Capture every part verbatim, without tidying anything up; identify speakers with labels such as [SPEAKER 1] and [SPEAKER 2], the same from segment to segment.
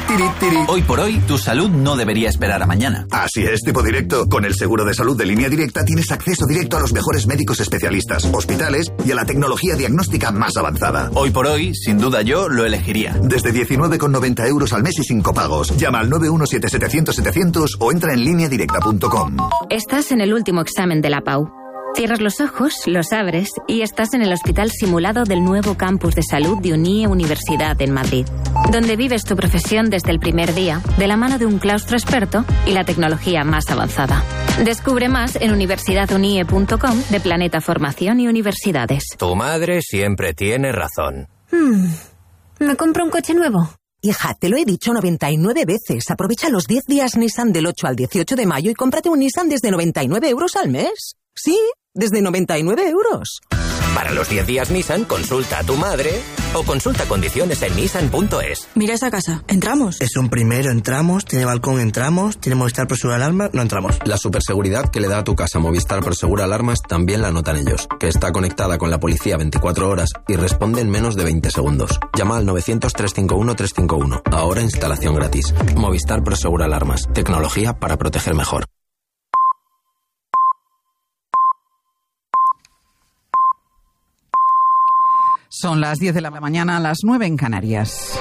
[SPEAKER 1] tiri, tiri.
[SPEAKER 2] Hoy por hoy, tu salud no debería esperar a mañana.
[SPEAKER 1] Así es, tipo directo. Con el seguro de salud de Línea Directa tienes acceso directo a los mejores médicos especialistas, hospitales y a la tecnología diagnóstica más avanzada.
[SPEAKER 2] Hoy por hoy, sin duda yo lo elegiría.
[SPEAKER 1] Desde diecinueve con noventa euros al mes y sin copagos. Llama al nueve uno siete setecientos setecientos o entra en línea directa punto com.
[SPEAKER 3] Estás en el último examen de la P A U. Cierras los ojos, los abres y estás en el hospital simulado del nuevo campus de salud de UNIE Universidad en Madrid, donde vives tu profesión desde el primer día, de la mano de un claustro experto y la tecnología más avanzada. Descubre más en universidad unie punto com de Planeta Formación y Universidades.
[SPEAKER 4] Tu madre siempre tiene razón.
[SPEAKER 5] Hmm. ¿Me compro un coche nuevo?
[SPEAKER 6] Hija, te lo he dicho noventa y nueve veces. Aprovecha los diez días Nissan del ocho al dieciocho de mayo y cómprate un Nissan desde noventa y nueve euros al mes. Sí, desde noventa y nueve euros.
[SPEAKER 4] Para los diez días Nissan, consulta a tu madre o consulta condiciones en nissan punto es.
[SPEAKER 5] Mira esa casa. ¿Entramos?
[SPEAKER 7] Es un primero, entramos. Tiene balcón, entramos. Tiene Movistar Prosegur Alarmas, no entramos.
[SPEAKER 8] La superseguridad que le da a tu casa Movistar Prosegur Alarmas también la notan ellos, que está conectada con la policía veinticuatro horas y responde en menos de veinte segundos. Llama al novecientos, trescientos cincuenta y uno, trescientos cincuenta y uno. Ahora instalación gratis. Movistar Prosegur Alarmas. Tecnología para proteger mejor.
[SPEAKER 9] Son las diez de la mañana, las nueve en Canarias.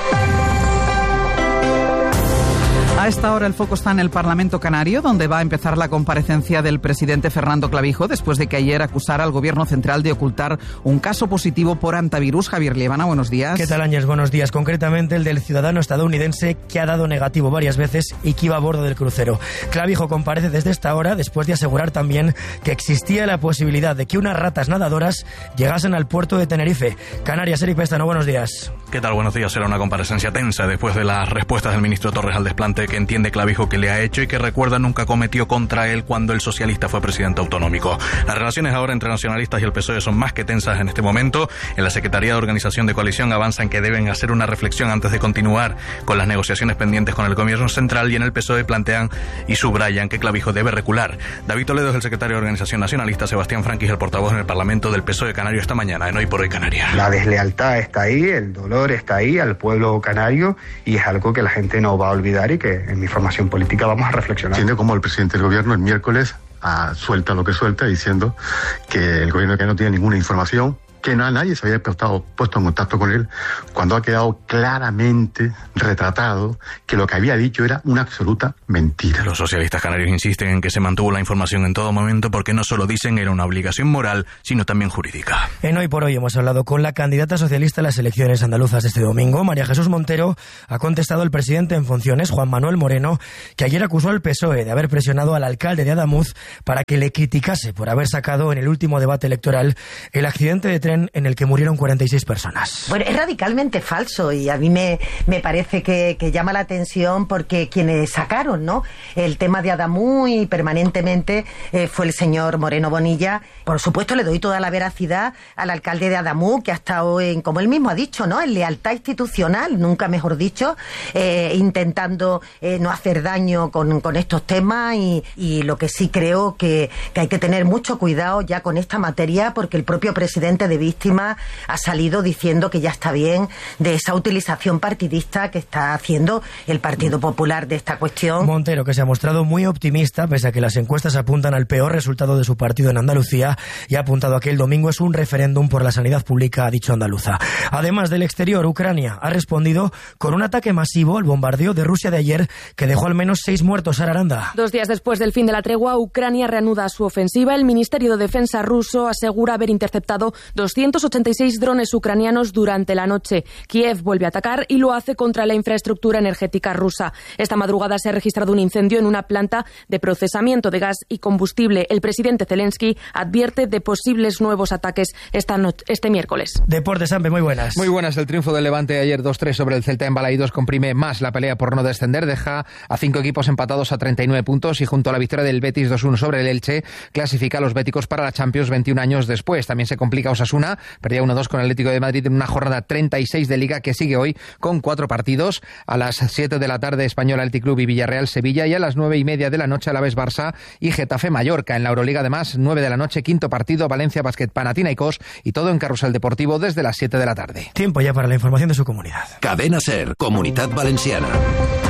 [SPEAKER 9] A esta hora el foco está en el Parlamento Canario, donde va a empezar la comparecencia del presidente Fernando Clavijo, después de que ayer acusara al Gobierno central de ocultar un caso positivo por antivirus. Javier Liebana, buenos días.
[SPEAKER 10] ¿Qué tal, Ángel? Buenos días. Concretamente el del ciudadano estadounidense que ha dado negativo varias veces y que iba a bordo del crucero. Clavijo comparece desde esta hora, después de asegurar también que existía la posibilidad de que unas ratas nadadoras llegasen al puerto de Tenerife. Canarias, Eric Pestano, buenos días.
[SPEAKER 11] ¿Qué tal? Buenos días. Será una comparecencia tensa después de las respuestas del ministro Torres al desplante que entiende Clavijo que le ha hecho y que recuerda nunca cometió contra él cuando el socialista fue presidente autonómico. Las relaciones ahora entre nacionalistas y el P S O E son más que tensas en este momento. En la Secretaría de Organización de Coalición avanzan que deben hacer una reflexión antes de continuar con las negociaciones pendientes con el Gobierno central, y en el P S O E plantean y subrayan que Clavijo debe recular. David Toledo es el secretario de Organización Nacionalista, Sebastián Franquis el portavoz en el Parlamento del P S O E Canario esta mañana en Hoy por Hoy Canarias.
[SPEAKER 12] La deslealtad está ahí, el dolor está ahí al pueblo canario, y es algo que la gente no va a olvidar y que en mi formación política vamos a reflexionar.
[SPEAKER 13] Siendo como el presidente del gobierno el miércoles a, suelta lo que suelta, diciendo que el gobierno que no tiene ninguna información, que no, nadie se había estado puesto en contacto con él, cuando ha quedado claramente retratado que lo que había dicho era una absoluta mentira.
[SPEAKER 11] Los socialistas canarios insisten en que se mantuvo la información en todo momento porque no solo dicen era una obligación moral, sino también jurídica.
[SPEAKER 10] En Hoy por Hoy hemos hablado con la candidata socialista a las elecciones andaluzas de este domingo. María Jesús Montero ha contestado al presidente en funciones, Juan Manuel Moreno, que ayer acusó al P S O E de haber presionado al alcalde de Adamuz para que le criticase por haber sacado en el último debate electoral el accidente de tren en el que murieron cuarenta y seis personas.
[SPEAKER 14] Bueno, es radicalmente falso y a mí me, me parece que, que llama la atención porque quienes sacaron, ¿no?, el tema de Adamuz y permanentemente eh, fue el señor Moreno Bonilla. Por supuesto, le doy toda la veracidad al alcalde de Adamuz, que ha estado en, como él mismo ha dicho, ¿no?, en lealtad institucional, nunca mejor dicho, eh, intentando eh, no hacer daño con, con estos temas y, y lo que sí creo que, que hay que tener mucho cuidado ya con esta materia, porque el propio presidente de Víctima ha salido diciendo que ya está bien de esa utilización partidista que está haciendo el Partido Popular de esta cuestión.
[SPEAKER 10] Montero, que se ha mostrado muy optimista, pese a que las encuestas apuntan al peor resultado de su partido en Andalucía, y ha apuntado a que el domingo es un referéndum por la sanidad pública, ha dicho andaluza. Además del exterior, Ucrania ha respondido con un ataque masivo al bombardeo de Rusia de ayer, que dejó al menos seis muertos. Sara Aranda.
[SPEAKER 15] Dos días después del fin de la tregua, Ucrania reanuda su ofensiva. El Ministerio de Defensa ruso asegura haber interceptado doscientos ochenta y seis drones ucranianos durante la noche. Kiev vuelve a atacar y lo hace contra la infraestructura energética rusa. Esta madrugada se ha registrado un incendio en una planta de procesamiento de gas y combustible. El presidente Zelensky advierte de posibles nuevos ataques esta no- este miércoles.
[SPEAKER 10] Deportes, Ampe, muy buenas.
[SPEAKER 16] Muy buenas. El triunfo del Levante ayer dos tres sobre el Celta en Balaídos comprime más la pelea por no descender. Deja a cinco equipos empatados a treinta y nueve puntos y junto a la victoria del Betis dos uno sobre el Elche clasifica a los béticos para la Champions veintiún años después. También se complica Osasuna. Perdía uno dos con el Atlético de Madrid en una jornada treinta y seis de Liga que sigue hoy con cuatro partidos. A las siete de la tarde, Español Athletic Club y Villarreal Sevilla, y a las nueve y media de la noche Alavés Barça y Getafe Mallorca. En la Euroliga, además, nueve de la noche, quinto partido, Valencia Basket Panathinaikos, y todo en Carrusel Deportivo desde las siete de la tarde.
[SPEAKER 10] Tiempo ya para la información de su comunidad.
[SPEAKER 17] Cadena SER, Comunitat Valenciana.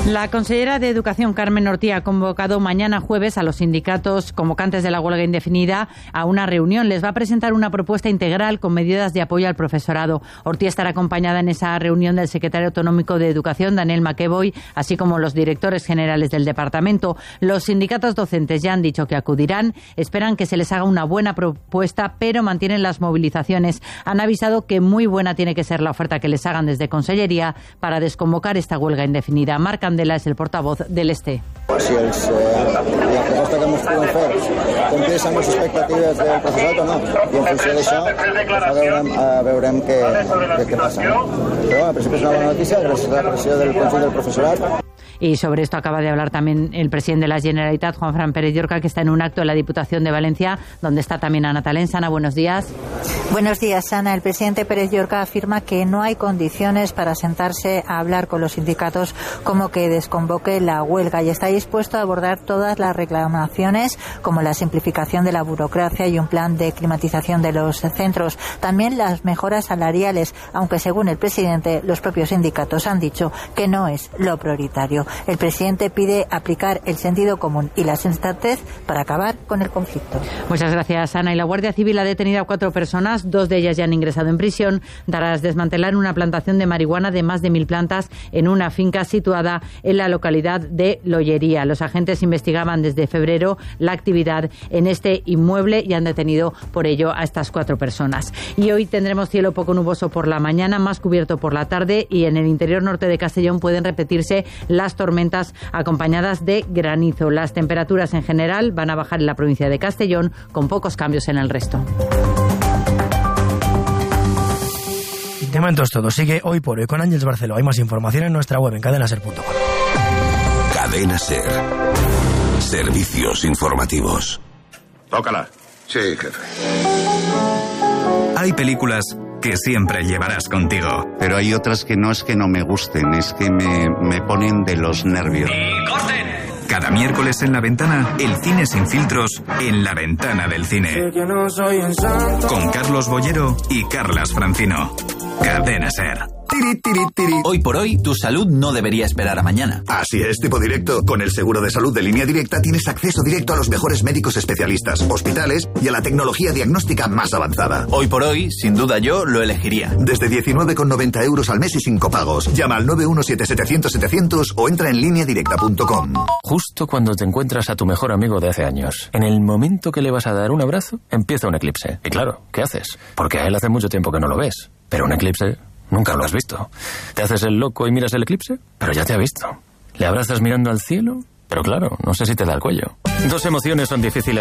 [SPEAKER 17] La consellera de Educación, Carmen Ortí, ha convocado mañana jueves a los sindicatos convocantes de la huelga indefinida a una reunión. Les va a presentar una propuesta integral con medidas de apoyo al profesorado. Ortí estará acompañada en esa reunión del secretario autonómico de Educación, Daniel McEvoy, así como los directores generales del departamento. Los sindicatos docentes ya han dicho que acudirán, esperan que se les haga una buena propuesta, pero mantienen las movilizaciones. Han avisado que muy buena tiene que ser la oferta que les hagan desde Conselleria para desconvocar esta huelga indefinida. Marc Candela es el portavoz del Este.
[SPEAKER 18] Si els, eh, la proposta que ens podem fer compleix amb les expectatives del professorat o no, i en funció d'això veurem, eh, veurem què, què, què passa. Però bueno, en principi és una bona notícia gràcies a la pressió del Consell del Professorat.
[SPEAKER 17] Y sobre esto acaba de hablar también el presidente de la Generalitat, Juanfran Pérez Llorca, que está en un acto en la Diputación de Valencia, donde está también Ana Talens. Ana, buenos días.
[SPEAKER 19] Buenos días, Ana. El presidente Pérez Llorca afirma que no hay condiciones para sentarse a hablar con los sindicatos como que desconvoque la huelga y está dispuesto a abordar todas las reclamaciones, como la simplificación de la burocracia y un plan de climatización de los centros. También las mejoras salariales, aunque según el presidente, los propios sindicatos han dicho que no es lo prioritario. El presidente pide aplicar el sentido común y la sensatez para acabar con el conflicto.
[SPEAKER 17] Muchas gracias, Ana. Y la Guardia Civil ha detenido a cuatro personas, dos de ellas ya han ingresado en prisión, tras desmantelar una plantación de marihuana de más de mil plantas en una finca situada en la localidad de Lollería. Los agentes investigaban desde febrero la actividad en este inmueble y han detenido por ello a estas cuatro personas. Y hoy tendremos cielo poco nuboso por la mañana, más cubierto por la tarde, y en el interior norte de Castellón pueden repetirse las tormentas acompañadas de granizo. Las temperaturas en general van a bajar en la provincia de Castellón, con pocos cambios en el resto.
[SPEAKER 10] De momento es todo. Sigue Hoy por Hoy con Ángeles Barceló. Hay más información en nuestra web en cadena ser punto com.
[SPEAKER 20] Cadena Ser. Servicios informativos.
[SPEAKER 21] Tócala.
[SPEAKER 20] Sí, jefe.
[SPEAKER 21] Hay películas que siempre llevarás contigo.
[SPEAKER 22] Pero hay otras que no es que no me gusten, es que me, me ponen de los nervios.
[SPEAKER 21] ¡Y corten! Cada miércoles en La Ventana, el cine sin filtros en La Ventana del Cine. Con Carlos Bollero y Carlas Francino. Cadena Ser.
[SPEAKER 2] Tiri, tiri, tiri. Hoy por hoy, tu salud no debería esperar a mañana.
[SPEAKER 1] Así es, tipo directo. Con el seguro de salud de Línea Directa tienes acceso directo a los mejores médicos especialistas, hospitales y a la tecnología diagnóstica más avanzada.
[SPEAKER 2] Hoy por hoy, sin duda yo lo elegiría.
[SPEAKER 1] Desde diecinueve con noventa euros al mes y sin copagos. Llama al nueve uno siete setecientos setecientos o entra en línea directa punto com.
[SPEAKER 23] Justo cuando te encuentras a tu mejor amigo de hace años, en el momento que le vas a dar un abrazo, empieza un eclipse. Y claro, ¿qué haces? Porque a él hace mucho tiempo que no lo ves. Pero un eclipse nunca lo has visto. Te haces el loco y miras el eclipse, pero ya te ha visto. Le abrazas mirando al cielo, pero claro, no sé si te da el cuello. Dos emociones son difíciles